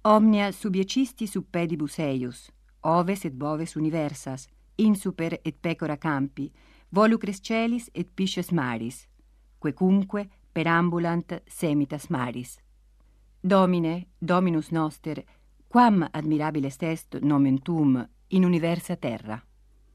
Omnia subiecisti sub pedibus eius, oves et boves universas, insuper et pecora campi, volucres celis et pisces maris, quecunque perambulant semitas maris. Domine, Dominus noster, quam admirabiles est nomen tuum in universa terra.